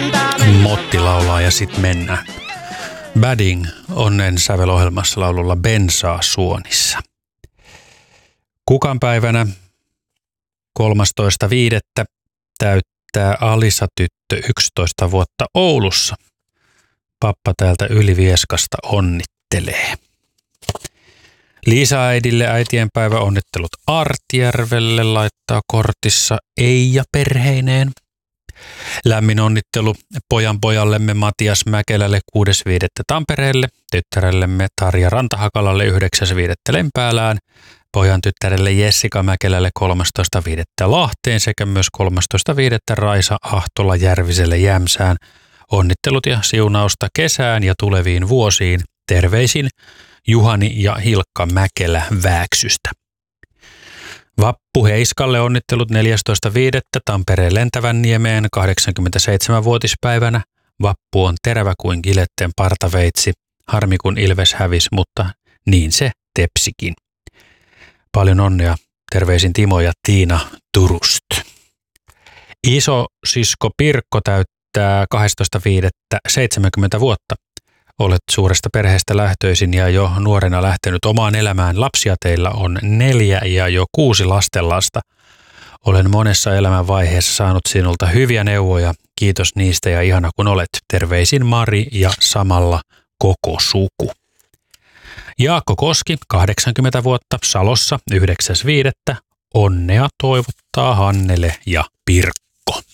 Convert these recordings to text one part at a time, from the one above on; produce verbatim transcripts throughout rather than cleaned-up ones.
Motti laulaa ja sit mennään. Bading onnen sävelohjelmassa laululla Bensaa suonissa. Kukanpäivänä kolmastoista viidettä täyttää Alisa-tyttö yksitoista vuotta Oulussa. Pappa täältä Ylivieskasta onnittelee. Liisa-äidille äitienpäivä onnittelut Artjärvelle laittaa kortissa Eija perheineen. Lämmin onnittelu pojan pojallemme Matias Mäkelälle kuudes viidettä Tampereelle, tyttärellemme Tarja Rantahakalalle yhdeksäs viidettä Lempäälään, pojan tyttärelle Jessica Mäkelälle kolmastoista viidettä Lahteen sekä myös kolmastoista viidettä Raisa Ahtola Järviselle Jämsään. Onnittelut ja siunausta kesään ja tuleviin vuosiin. Terveisin Juhani ja Hilkka Mäkelä Vääksystä. Vappu Heiskalle onnittelut neljästoista viidettä Tampereen Lentävänniemeen kahdeksankymmentäseitsemän-vuotispäivänä. Vappu on terävä kuin Giletten partaveitsi. Harmi kun Ilves hävisi, mutta niin se tepsikin. Paljon onnea. Terveisin Timo ja Tiina Turusta. Iso sisko Pirkko täyttää kahdestoista viidettä seitsemänkymmentä vuotta. Olet suuresta perheestä lähtöisin ja jo nuorena lähtenyt omaan elämään. Lapsia teillä on neljä ja jo kuusi lastenlasta. Olen monessa elämänvaiheessa saanut sinulta hyviä neuvoja. Kiitos niistä ja ihana kun olet. Terveisin Mari ja samalla koko suku. Jaakko Koski, kahdeksankymmentä vuotta, Salossa, yhdeksäs viidettä Onnea toivottaa Hannele ja Pirkko.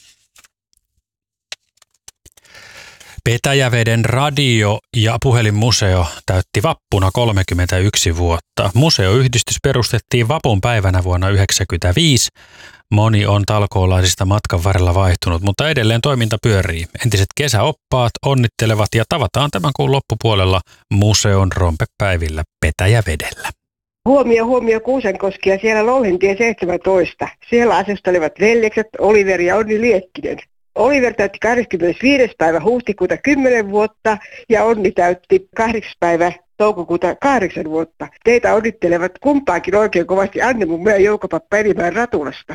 Petäjäveden radio- ja puhelinmuseo täytti vappuna kolmekymmentäyksi vuotta. Museoyhdistys perustettiin vapun päivänä vuonna yhdeksänkymmentäviisi. Moni on talkoolaisista matkan varrella vaihtunut, mutta edelleen toiminta pyörii. Entiset kesäoppaat onnittelevat ja tavataan tämän kuun loppupuolella museon rompepäivillä Petäjävedellä. Huomio, huomio Kuusankoski ja siellä Louhentie seitsemäntoista. Siellä asustelevat veljekset Oliver ja Onni Liekkinen. Oliver täytti kahdeskymmenesviides päivä huhtikuuta kymmenen vuotta ja Onni täytti kahdeksas päivä toukokuuta kahdeksan vuotta. Teitä onnittelevat kumpaakin oikein kovasti Anne mun meidän Joukopappa Elimäen Ratulasta.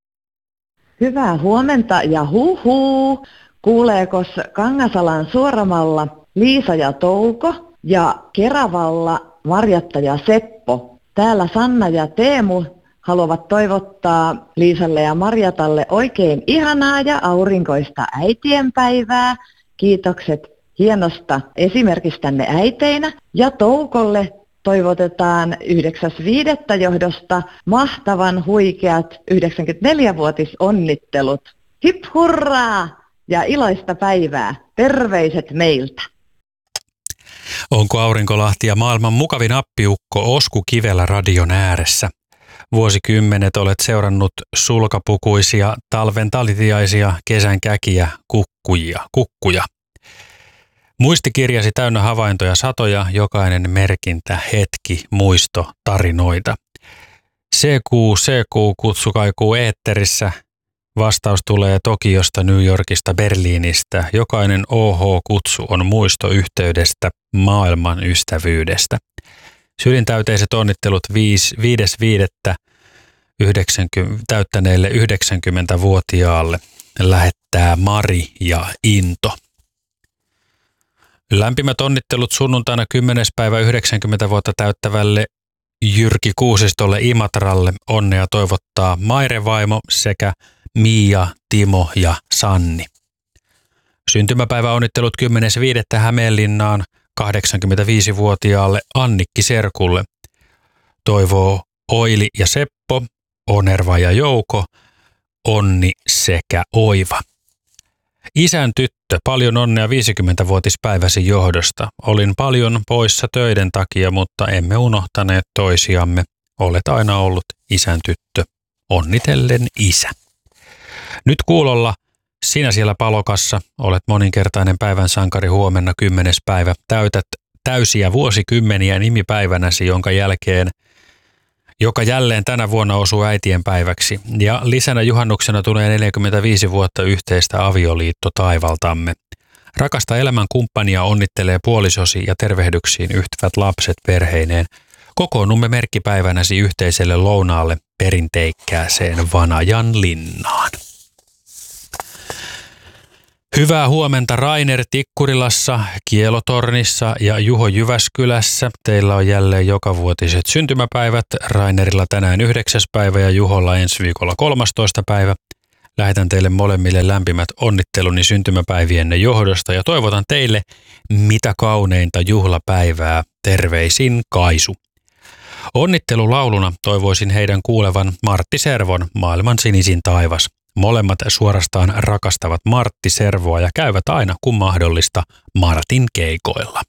Hyvää huomenta ja huhuu. Kuuleekos Kangasalan Suoramalla Liisa ja Touko ja Keravalla Marjatta ja Seppo. Täällä Sanna ja Teemu haluavat toivottaa Liisalle ja Marjatalle oikein ihanaa ja aurinkoista äitienpäivää. Kiitokset hienosta esimerkistänne äiteinä. Ja Toukolle toivotetaan yhdeksäs viidettä johdosta mahtavan huikeat yhdeksänkymmentäneljä-vuotisonnittelut. Hip hurraa ja iloista päivää. Terveiset meiltä. Onko Aurinkolahti ja maailman mukavin appiukko Osku Kivelä radion ääressä? Vuosikymmenet olet seurannut sulkapukuisia, talven talitiaisia, kesän käkiä, kukkuja, kukkuja. Muistikirjasi täynnä havaintoja satoja, jokainen merkintä, hetki, muisto, tarinoita. C Q, C Q, kutsu kaikuu eetterissä. Vastaus tulee Tokiosta, New Yorkista, Berliinistä. Jokainen O H-kutsu on muisto yhteydestä, maailman ystävyydestä. Sylintäyteiset onnittelut viides viidettä täyttäneelle yhdeksänkymmentävuotiaalle lähettää Mari ja Into. Lämpimät onnittelut sunnuntaina kymmenes päivä yhdeksänkymmentä vuotta täyttävälle Jyrki Kuusistolle Imatralle. Onnea toivottaa Maire vaimo sekä Mia, Timo ja Sanni. Syntymäpäivä onnittelut kymmenes viidettä Hämeenlinnaan kahdeksankymmentäviisivuotiaalle Annikki Serkulle. Toivoo Oili ja Seppo, Onerva ja Jouko, Onni sekä Oiva. Isän tyttö, paljon onnea viisikymmentävuotispäiväsi johdosta. Olin paljon poissa töiden takia, mutta emme unohtaneet toisiamme. Olet aina ollut isän tyttö. Onnitellen isä. Nyt kuulolla sinä siellä Palokassa olet moninkertainen päivän sankari huomenna kymmenes päivä. Täytät täysiä vuosikymmeniä nimipäivänäsi, jonka jälkeen, joka jälleen tänä vuonna osuu äitien päiväksi. Ja lisänä juhannuksena tulee neljäkymmentäviisi vuotta yhteistä avioliitto taivaltamme. Rakasta elämän kumppania onnittelee puolisosi ja tervehdyksiin yhtyvät lapset perheineen. Kokoonnumme merkkipäivänäsi yhteiselle lounaalle perinteikkääseen Vanajan linnaan. Hyvää huomenta Rainer Tikkurilassa, Kielotornissa ja Juho Jyväskylässä. Teillä on jälleen jokavuotiset syntymäpäivät. Rainerilla tänään yhdeksäs päivä ja Juholla ensi viikolla kolmastoista päivä. Lähetän teille molemmille lämpimät onnitteluni syntymäpäivienne johdosta ja toivotan teille mitä kauneinta juhlapäivää. Terveisin Kaisu. Onnittelulauluna toivoisin heidän kuulevan Martti Servon Maailman sinisin taivas. Molemmat suorastaan rakastavat Martti Servoa ja käyvät aina kun mahdollista Martin keikoilla.